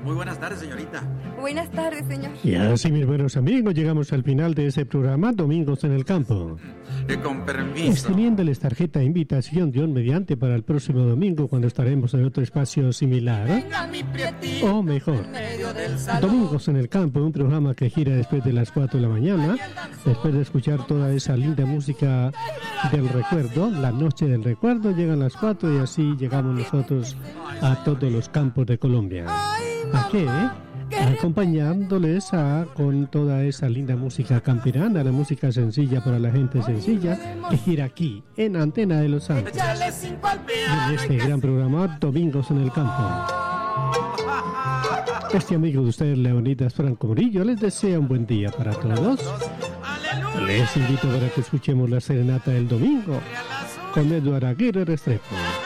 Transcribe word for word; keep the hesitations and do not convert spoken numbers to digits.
Muy buenas tardes, señorita. Buenas tardes, señor. Y así, mis buenos amigos, llegamos al final de ese programa Domingos en el Campo. Eh, con permiso. Extendiéndoles tarjeta de invitación Dios mediante para el próximo domingo, cuando estaremos en otro espacio similar. O mejor, Domingos en el Campo, un programa que gira después de las cuatro de la mañana, después de escuchar toda esa linda música del recuerdo, la noche del recuerdo, llegan las cuatro y así llegamos nosotros a todos los campos de Colombia. ¿A qué? Acompañándoles a, con toda esa linda música campirana, la música sencilla para la gente sencilla, que gira aquí, en Antena de los Santos, en este gran programa Domingos en el Campo. Este amigo de ustedes, Leonidas Franco Murillo, les desea un buen día para todos. Les invito para que escuchemos la serenata del domingo con Eduardo Aguirre Restrepo.